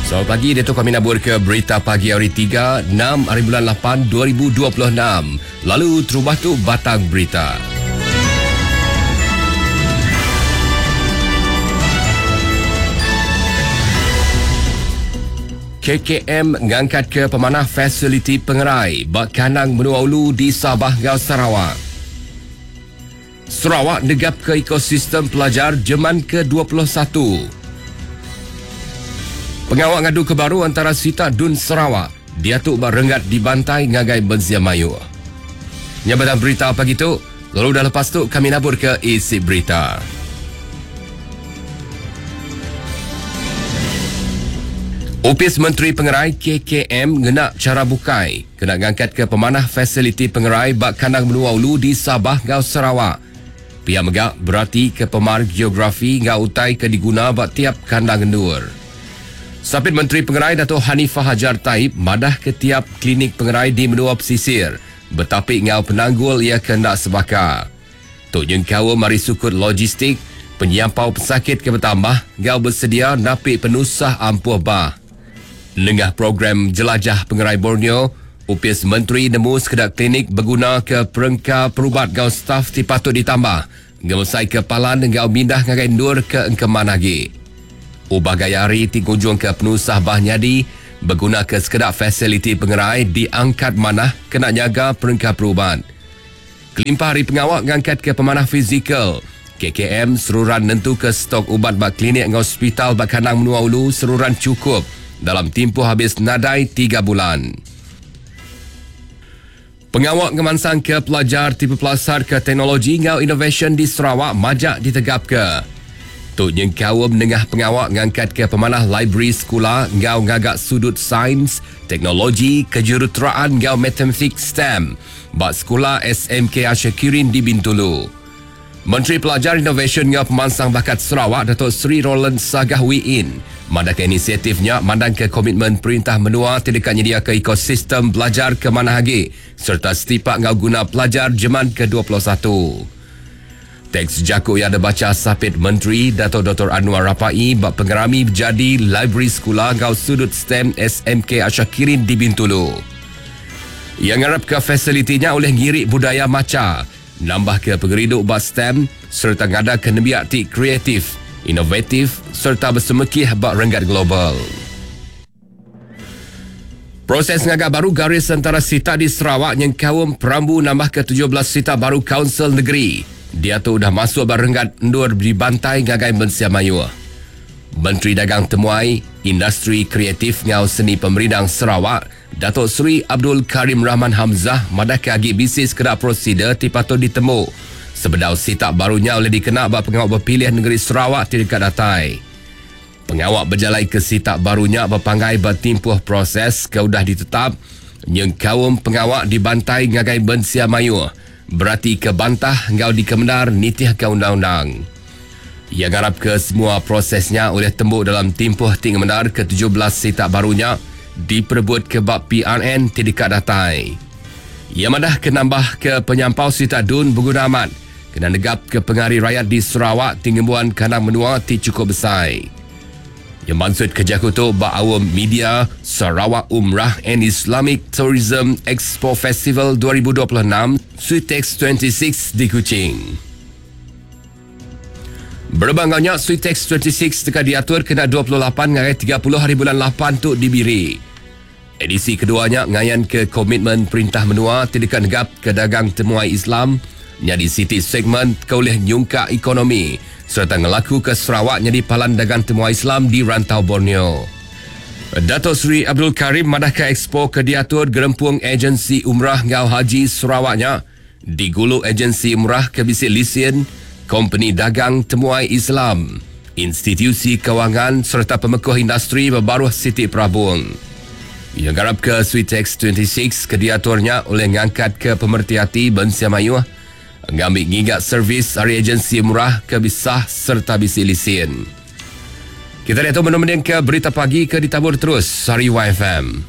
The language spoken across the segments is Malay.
Selamat pagi, Dato' kami nabur ke Berita Pagi hari 3, 6 hari bulan 8, 2026. Lalu terubah tu batang berita. KKM ngangkat ke pemanah fasiliti pengerai bak Kanang Menua Ulu di Sabah Ngau Sarawak. Sarawak negap ke ekosistem pelajar Jerman ke-21. Pengawak ngadu kebaru antara Sita Dun Sarawak. Dia tu berenggat di bantai ngagai Benzia Mayu. Nyabatan berita pagi tu. Lalu dah lepas tu kami nabur ke isi berita. Opis Menteri Pengerai KKM ngenak cara bukai. Kena ngangkat ke pemanah fasiliti pengerai bak Kanang Menua Ulu di Sabah Ngau Sarawak. Pihak megak berarti ke pemar geografi ngau utai ke diguna bak tiap kandang endur. Sapit Menteri Pengerai Dato' Hanifah Hajar Taib madah ke tiap klinik pengerai di Menua Pesisir bertapik ngau penanggul ia kendak sebakar. Tok jengkawa mari sukut logistik penyampau pesakit ke bertambah ngau bersedia napik penusah ampuh bah. Lengah program Jelajah Pengerai Borneo, Upis Menteri nemu sekedar klinik berguna ke perengkar perubat ngau staf dipatut ditambah ngau sai kepalan ngau mindah ngagai nur ke engkeman lagi. Ubah gaya hari tingunjung ke penusah bah nyadi berguna ke sekedar fasiliti pengerai diangkat manah kena jaga perengkar perubahan. Kelimpah hari pengawak ngangkat ke pemanah fizikal. KKM seruran nentu ke stok ubat bak klinik ngau hospital bak Kanang Menua Ulu seruran cukup dalam tempoh habis nadai 3 bulan. Pengawak ngemansang ke pelajar tipe pelasar ke teknologi ngau innovation di Sarawak majak ditegap ke. Tok jengkawa menengah pengawak ngangkat ke pemanah library sekolah ngau ngagak sudut sains, teknologi, kejuruteraan ngau matematik STEM bak sekolah SMK Asyakirin di Bintulu. Menteri Pelajar Innovation ngau pemansang bakat Sarawak Dato' Sri Roland Sagah Wiin madah ke inisiatifnya mandang ke komitmen Perintah Menua tidak nyedia ke ekosistem belajar ke mana lagi serta setipak ngau guna pelajar Jerman ke-21. Teks jakuk yang ada baca sapit Menteri Dato' Dr. Anwar Rapai bak pengerami jadi library sekolah ngau sudut STEM SMK Asyakirin di Bintulu. Yang ngarap ke fasilitinya oleh ngirik budaya maca, nambah ke pengeriduk bak STEM serta ngada ke nebiakti kreatif, inovatif serta bersemekih bak renggat global. Proses ngagak baru garis antara sita di Sarawak yang kawum perambu nambah ke 17 sita baru Kaunsil Negeri. Dia tu dah masuk berenggat endur di bantai ngagai Benzia Mayu. Menteri Dagang Temuai, Industri Kreatif ngau Seni Pemerintah Sarawak, Datuk Seri Abdul Karim Rahman Hamzah madah ke agi bisnis kedap prosedur dipatut ditemu. Sebedau sitak barunya oleh dikena bak pengawak berpilihan negeri Sarawak di dekat datai. Pengawak berjalai ke sitak barunya berpanggai bertimpuh proses keudah ditetap yang kaum pengawak dibantai ngagai Benzia Mayu. Berarti ke bantah ngau dikemendar nitih ke undang-undang. Ia garap ke semua prosesnya oleh tembuk dalam tempoh tinggi mendar ke 17 sitak barunya diperebut ke bab PRN tidak datai. Ia madah ke nambah ke penyampau sitak dun berguna amat kena negap ke pengari rakyat di Sarawak tinggembuan Kanang Menua ti cukup besar. Yang maksud kerja kutu bak awam media Sarawak Umrah and Islamic Tourism Expo Festival 2026 Suitex 26 di Kuching. Berbanganya Suitex 26 dekat diatur kena 28 ngagai 30 hari bulan 8 tu dibiri. Edisi keduanya ngayan ke komitmen Perintah Menua tidak negap ke dagang temuai Islam nyadi siti segmen keoleh nyungka ekonomi serta ngelaku ke Sarawak nyadi palan dagang temuai Islam di rantau Borneo. Datuk Seri Abdul Karim madah ke expo ke diatur gerempung agensi umrah ngau haji Sarawaknya digulu agensi umrah ke bisik lisen, company dagang temuai Islam, institusi kewangan serta pemekuh industri berbaruh Siti Prabung. Yang garap ke Suitex 26 ke diaturnya oleh ngangkat ke pemerhati Benzia Mayu ngambil ngigat servis hari agensi murah ke bisah serta bisi lisen. Kita lihat menung-menung ke berita pagi ke ditabur terus hari YFM.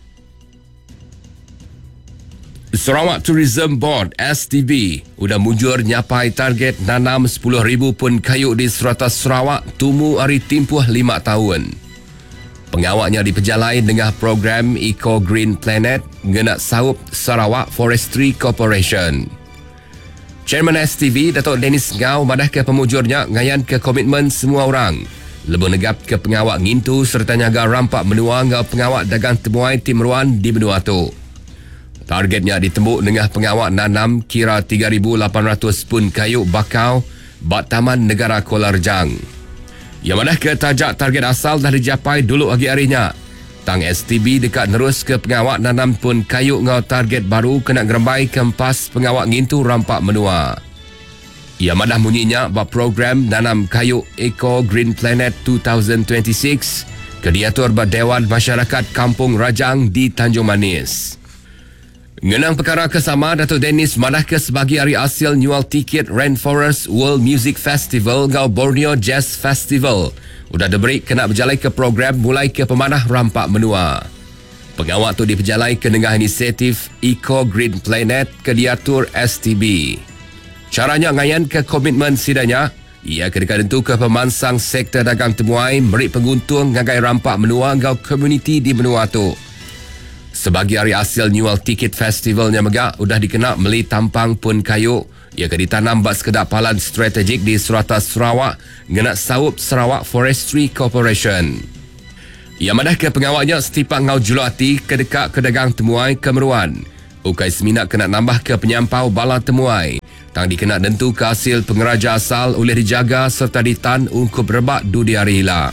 Sarawak Tourism Board STB sudah mujur nyapai target nanam 10,000 pun kayu di serata Sarawak tumu hari tempoh 5 tahun. Pengawaknya diperjalai dengan program Eco Green Planet ngena saup Sarawak Forestry Corporation. Chairman STV, Datuk Dennis Ngau madah ke pemujurnya ngayan ke komitmen semua orang. Lebih negap ke pengawak ngintu serta nyaga rampak menua ngau pengawak dagang temuai tim ruan di benua tu. Targetnya ditembuk dengan pengawak nanam kira 3,800 pun kayu bakau bak Taman Negara Kuala Rejang. Yang mana ke tajak target asal dah dicapai dulu pagi harinya. Tang STB dekat nerus ke pengawak nanam pun kayu ngau target baru kena gerembai kempas pengawak ngintu rampak menua. Ia madah munyinya bak program nanam kayu Eco Green Planet 2026 ke diatur bak Dewan Masyarakat Kampung Rajang di Tanjung Manis. Ngenang perkara kesama, Datuk Dennis madah ke sebagai hari hasil nyual tiket Rainforest World Music Festival ngau Borneo Jazz Festival. Udah diberi kena berjalai ke program mulai ke pemanah rampak menua. Pengawak tu diperjalai ke dengan inisiatif Eco Green Planet ke diatur STB. Caranya ngayan ke komitmen sidanya, ia kedekat tentu ke pemansang sektor dagang temuai beri penguntung ngagai rampak menua ngau komuniti di benua tu. Sebagai hari hasil nyual tiket festivalnya megak, udah dikenal meli tampang pun kayu. Ia akan ditanam bak sekedar palan strategik di Serata Sarawak ngena saup Sarawak Forestry Corporation. Ia madah ke pengawaknya setipak ngau julati kedekat kedagang temuai kemeruan. Ukai seminat kena nambah ke penyampau bala temuai. Tang dikena dentu ke hasil pengeraja asal oleh dijaga serta ditan ungkup rebak du di hari hila.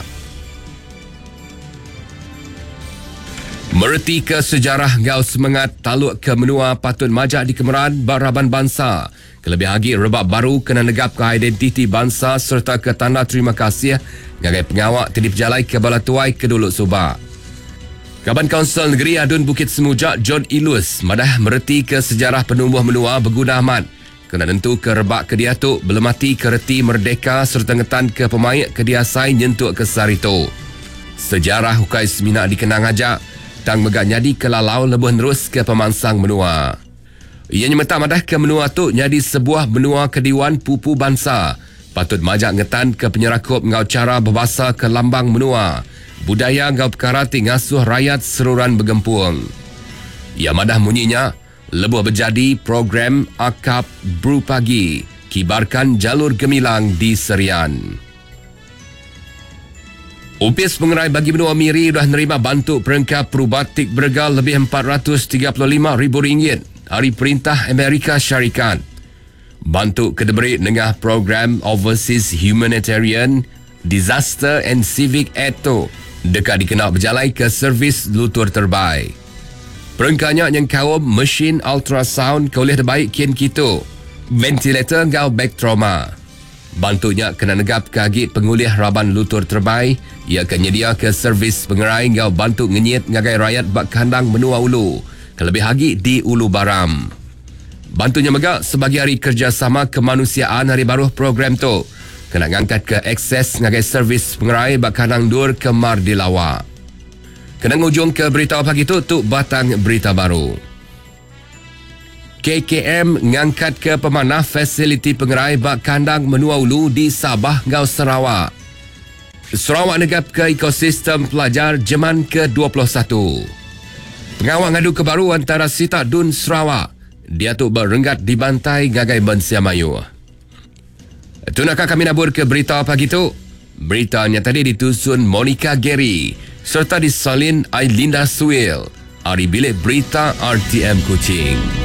Mereti ke sejarah ngau semangat taluk ke menua patut majak di kemeran baraban bangsa. Kelebih lagi rebab baru kena negap ke identiti bangsa serta ke tanda terima kasih ngagai pengawak tadi berjalai ke Bala Tuai ke Duluk Subak. Kaban Kaunsil Negeri Adun Bukit Semujak John Ilus madah mereti ke sejarah penumbuh menua berguna amat. Kena tentu ke rebak ke diatuk belum mati ke reti merdeka serta ngetan ke pemaik ke diasai nyentuk ke sarito. Sejarah hukai semina dikenang ajak tang megak nyadi ke lalau lebih terus ke pemansang menua. Ia nyemeta madah ke menua tu nyadi sebuah benua kediwan pupu bangsa. Patut majak ngetan ke penyerakup ngau cara berbahasa ke lambang menua. Budaya ngau perkara ngasuh rakyat seruran bergempung. Ia madah munyinya lebih berjadi program Akap Bru Pagi kibarkan jalur gemilang di Serian. Upis pengerai bagi benua Miri dah menerima bantuk perengkap perubatik bergal lebih RM435,000 dari Perintah Amerika Syarikat. Bantuk kediberi dengan program Overseas Humanitarian Disaster and Civic Aid tu dekat dikenal berjalai ke servis lutur terbaik. Perengkanya yang kaum mesin ultrasound ke oleh terbaik kian kita, ventilator ngau back trauma. Bantunya kena negap kagit pengulih raban lutur terbaik. Ia akan nyedia ke servis pengerai ngau bantu ngenyit ngagai rakyat bak kandang menua ulu. Kelebih lagi di Ulu Baram. Bantunya megak sebagai hari kerjasama kemanusiaan hari baru program tu. Kena ngangkat ke akses ngagai servis pengerai bak kandang dur ke Mardilawa. Kena ngujung ke berita pagi tu batang berita baru. KKM ngangkat ke pemanah fasiliti pengerai bak kandang menua ulu di Sabah ngau Sarawak. Sarawak negap ke ekosistem pelajar Jeman ke-21. Pengawak ngadu kebaru antara Sita Dun Sarawak. Dia tu berenggat di bantai Gagai Bensia Mayu. Itu nakah kami nabur ke berita pagi tu. Beritanya tadi ditusun Monica Gary serta disalin Ailinda Suil. Ari bilik berita RTM Kuching.